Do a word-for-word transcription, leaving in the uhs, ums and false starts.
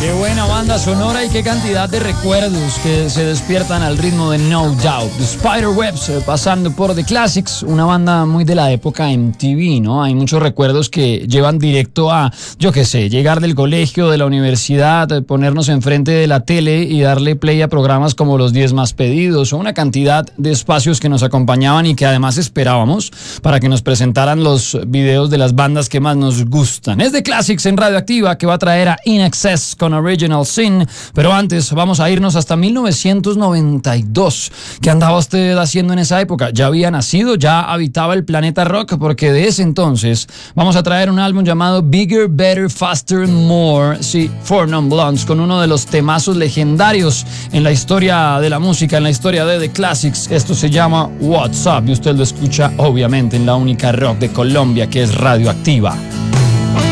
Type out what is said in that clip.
Qué buena banda sonora y qué cantidad de recuerdos que se despiertan al ritmo de No Doubt. The Spiderwebs, eh, pasando por The Classics, una banda muy de la época M T V, ¿no? Hay muchos recuerdos que llevan directo a, yo qué sé, llegar del colegio, de la universidad, eh, ponernos enfrente de la tele y darle play a programas como Los diez más pedidos o una cantidad de espacios que nos acompañaban y que además esperábamos para que nos presentaran los videos de las bandas que más nos gustan. Es The Classics en Radioactiva, que va a traer a In Excess con Original Sin, pero antes vamos a irnos hasta mil novecientos noventa y dos. ¿Qué andaba usted haciendo en esa época? ¿Ya había nacido? ¿Ya habitaba el planeta rock? Porque de ese entonces vamos a traer un álbum llamado Bigger, Better, Faster and More, sí, Four Non Blondes, con uno de los temazos legendarios en la historia de la música, en la historia de The Classics. Esto se llama What's Up y usted lo escucha obviamente en la única rock de Colombia, que es Radioactiva.